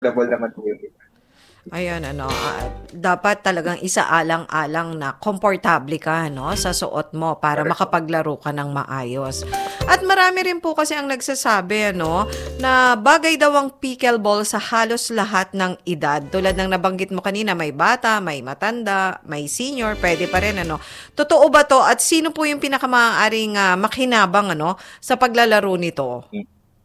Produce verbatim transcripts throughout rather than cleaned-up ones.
double naman po yung iba. Ayan ano, ah, dapat talagang isaalang-alang na komportable ka 'no, sa suot mo para Correct po. makapaglaro ka ng maayos. At marami rin po kasi ang nagsasabi ano, na bagay daw ang pickleball sa halos lahat ng edad. Tulad ng nabanggit mo kanina, may bata, may matanda, may senior, pwede pa rin ano. Totoo ba 'to at sino po yung pinakamaaaring, ah, makinabang ano, sa paglalaro nito? Hmm.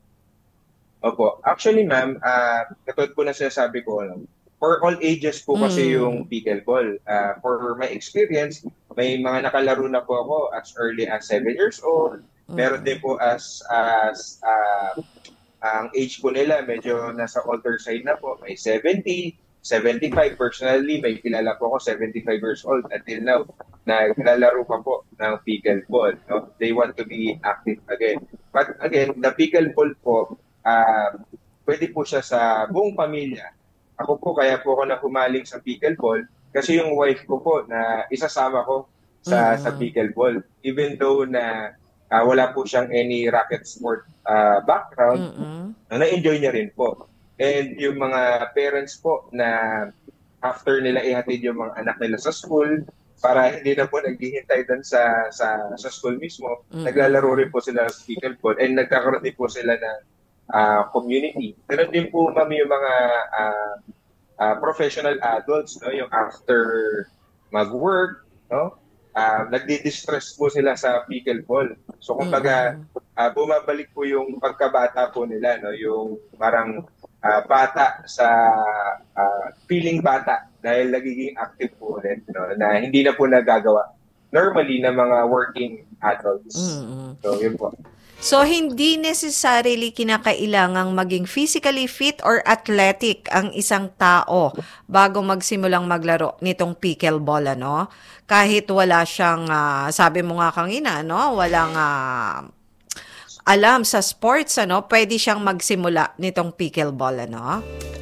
Opo. Actually, ma'am, ah, katulad po na sinasabi ko, ano, for all ages po kasi yung Hmm, pickleball. Ah, for my experience, may mga nakalaro na po ako as early as seven years old. Meron din mm. po as, as ah, ang age po nila medyo nasa older side na po. May seventy, seventy-five. Personally, may kilala po ako seventy-five years old until now na naglalaro pa po ng pickleball. No? They want to be active again. But again, the pickleball po, uh, pwede po siya sa buong pamilya. Ako po, kaya po ako na humaling sa pickleball kasi yung wife ko po na isasama ko sa sa Mm. pickleball. Even though na ah, wala po siyang any racket sport ah, background, Mm. na na-enjoy niya rin po. And yung mga parents po na after nila ihatid yung mga anak nila sa school, para hindi na po naghihintay doon sa, sa, sa school mismo, naglalaro Mm. rin po sila sa pickleball and nagkakaroon din po sila ng ah, community. Ganun din po, ma'am, yung mga ah, ah, professional adults, no? Yung after mag-work, no? Ah, nagdi-distress po sila sa pickleball. So kumbaga, Mm. ah, bumabalik po yung pagkabata po nila, no? Yung parang ah, bata sa ah, feeling bata dahil nagiging active po ulit, no? Na hindi na po nagagawa normally ng mga working adults. Mm. So yun po. So, hindi necessarily kinakailangang maging physically fit or athletic ang isang tao bago magsimulang maglaro nitong pickleball, ano? Kahit wala siyang, ah, sabi mo nga kanina, no? Walang ah, alam sa sports, ano? Pwede siyang magsimula nitong pickleball, ano?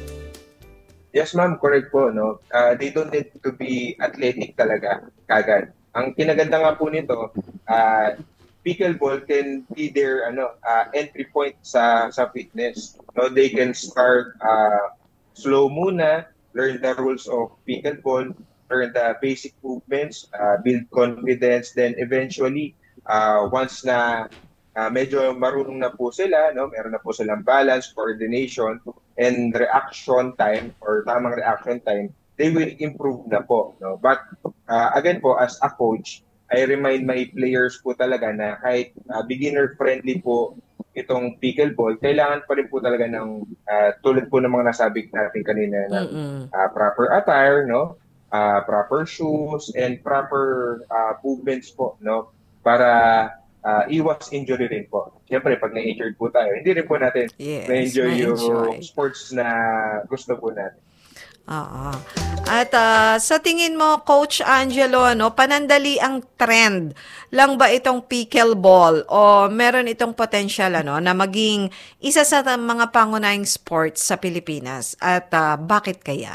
Yes, ma'am, correct po, no? Uh, they don't need to be athletic talaga, kagad. Ang kinaganda nga po nito, uh, pickleball can be their ano uh, entry point sa sa fitness. No, they can start uh, slow muna, learn the rules of pickleball, learn the basic movements, uh, build confidence, then eventually uh, once na uh, medyo marunong na po sila, no, meron na po silang balance, coordination, and reaction time or tamang reaction time, they will improve na po. No? But uh, again po, as a coach, I remind my players po talaga na kahit uh, beginner-friendly po itong pickleball, kailangan pa rin po talaga ng uh, tulad po ng mga nasabi natin kanina ng Mm-mm. uh, proper attire, no? Uh, proper shoes and proper uh, movements po, no? Para uh, iwas injury rin po. Siyempre, pag na-injured po tayo, hindi rin po natin Yes, na-enjoy may yung enjoy. sports na gusto po natin. Oo. At ah, sa tingin mo, Coach Angelo, ano, panandali ang trend lang ba itong pickleball o meron itong potential ano, na maging isa sa ta- mga pangunahing sports sa Pilipinas? At ah, bakit kaya?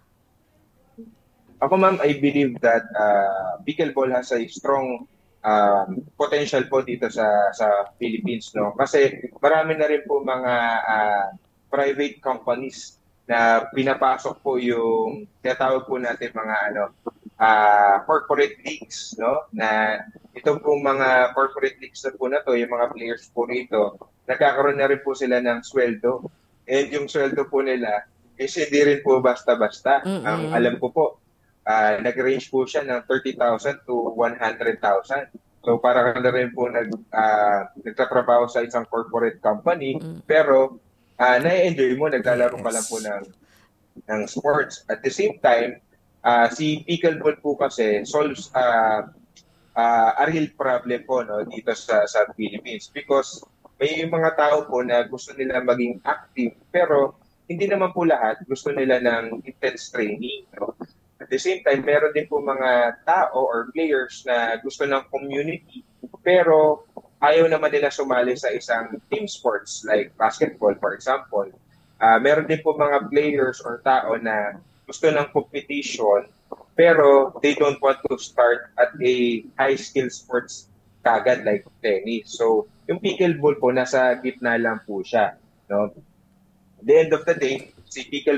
Ako, ma'am, I believe that uh, pickleball has a strong um, potential po dito sa sa Philippines, no? Kasi marami na rin po mga uh, private companies na pinapasok po yung tinatawag po natin mga ano uh, corporate leagues, no? Na itong pong mga corporate leagues na po na to, yung mga players po rito, nagkakaroon na rin po sila ng sweldo. And yung sweldo po nila is hindi rin po basta-basta. Ang Mm-mm. alam ko po, ah, nag-range po siya ng thirty thousand to one hundred thousand. So para ka na rin po nag, ah, nagtatrabaho sa isang corporate company, Mm. pero ah, na-enjoy mo, naglalaro ka lang po Yes. ng, ng sports. At the same time, ah, si pickleball po kasi solves ah, ah, a real problem po, no, dito sa, sa Philippines because may mga tao po na gusto nila maging active pero hindi naman po lahat gusto nila ng intense training. No? At the same time, meron din po mga tao or players na gusto ng community pero ayaw naman nila sumali sa isang team sports like basketball, for example. Ah, meron din po mga players or tao na gusto ng competition pero they don't want to start at a high skill sports kagad like tennis. So, yung pickleball po nasa gitna lang po siya, no? At the end of the day, si